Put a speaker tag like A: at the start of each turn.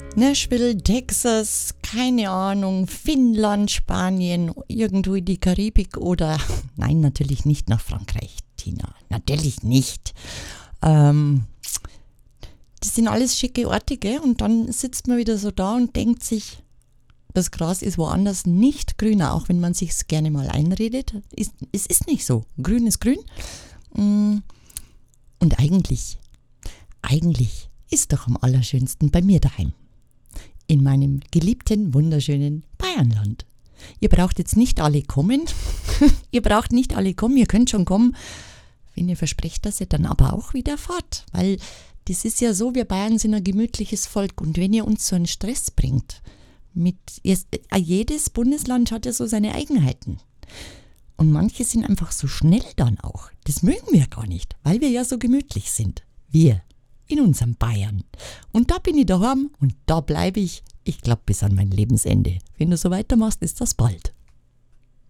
A: Nashville, Texas, keine Ahnung, Finnland, Spanien, irgendwo in die Karibik oder, nein, natürlich nicht nach Frankreich, Tina, natürlich nicht. Das sind alles schicke Orte, gell? Und dann sitzt man wieder so da und denkt sich, das Gras ist woanders nicht grüner, auch wenn man sich's gerne mal einredet. Es ist nicht so. Grün ist grün. Und eigentlich ist doch am allerschönsten bei mir daheim. In meinem geliebten, wunderschönen Bayernland. Ihr braucht jetzt nicht alle kommen. Ihr könnt schon kommen. Wenn ihr versprecht, dass ihr dann aber auch wieder fahrt. Weil das ist ja so, wir Bayern sind ein gemütliches Volk. Und wenn ihr uns so einen Stress bringt, jedes Bundesland hat ja so seine Eigenheiten. Und manche sind einfach so schnell dann auch. Das mögen wir gar nicht, weil wir ja so gemütlich sind. Wir in unserem Bayern. Und da bin ich daheim und da bleibe ich. Ich glaube bis an mein Lebensende. Wenn du so weitermachst, ist das bald.